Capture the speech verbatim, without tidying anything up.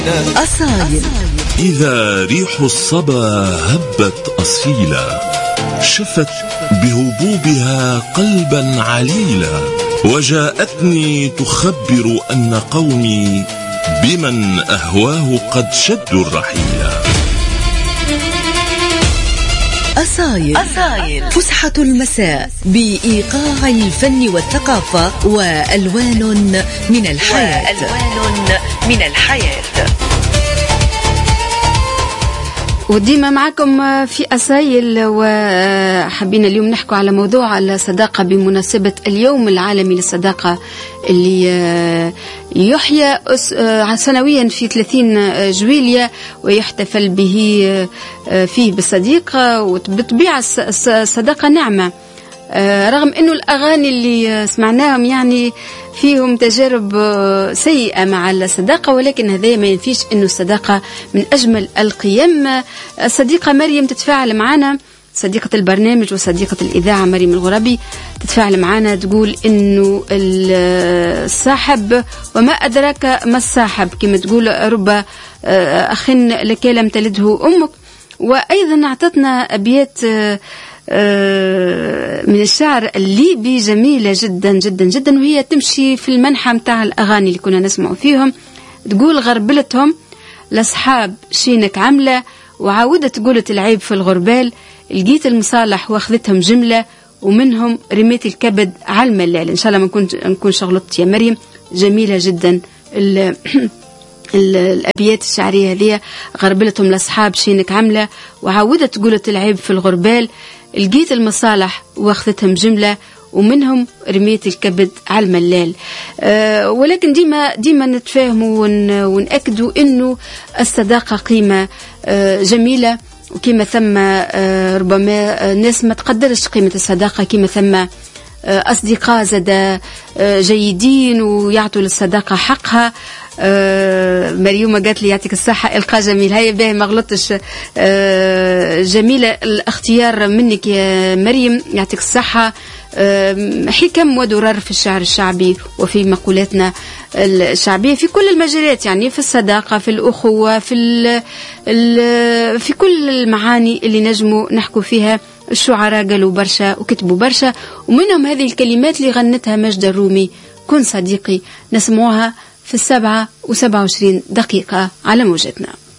أصايل. إذا ريح الصبا هبت أصيلا، شفت بهبوبها قلبا عليلا، وجاءتني تخبر أن قومي بمن أهواه قد شدوا الرحيلا. أصايل. أصايل فسحة المساء بإيقاع الفن والثقافة وألوان من الحياة. وألوان من الحياة. وديما معكم في أصايل، وحبينا اليوم نحكوا على موضوع الصداقة بمناسبة اليوم العالمي للصداقة اللي يحيى سنويا في ثلاثين جويلية ويحتفل به فيه بالصديقة. وبطبيعة الصداقة نعمة، رغم أنه الأغاني اللي سمعناهم يعني فيهم تجارب سيئة مع الصداقة، ولكن هذا ما ينفيش أنه الصداقة من أجمل القيم. الصديقة مريم تتفاعل معنا، صديقة البرنامج وصديقة الإذاعة مريم الغرابي، تتفاعل معنا تقول أنه الصاحب وما أدراك ما الصاحب، كما تقول رب أخ لك لم تلده أمك. وأيضا أعطتنا أبيات من الشعر الليبي جميلة جدا جدا جدا، وهي تمشي في المنحى متاع الأغاني اللي كنا نسمع فيهم. تقول غربلتهم لأصحاب شينك عملة، وعاودت قولت العيب في الغربال، لقيت المصالح واخذتهم جملة، ومنهم رميت الكبد على الملال. إن شاء الله ما نكون نكون شغلت يا مريم. جميلة جدا الأبيات الشعرية هذه. غربلتهم لأصحاب شينك عملة، وعاودت قولت العيب في الغربال، لقيت المصالح واخذتهم جملة، ومنهم رميت الكبد على الملال. أه ولكن ديما ديما نتفاهموا ون ونأكدوا إنه الصداقة قيمة أه جميلة، وكما ثم أه ربما الناس ما تقدرش قيمة الصداقة، كما ثم أه أصدقاء زدا أه جيدين ويعطوا للصداقة حقها. آه مريومة قالت لي يعطيك الصحة، إلقاء جميل. هيا باهي ما غلطش. آه جميلة الاختيار منك يا مريم، يعطيك الصحة. آه حكم ودرر في الشعر الشعبي وفي مقولاتنا الشعبية في كل المجالات، يعني في الصداقة، في الأخوة، في ال ال في كل المعاني اللي نجموا نحكوا فيها. الشعراء قالوا برشا وكتبوا برشا، ومنهم هذه الكلمات اللي غنتها مجد الرومي، كن صديقي. نسمعوها في السبعة وسبعة وعشرين دقيقة على موجتنا.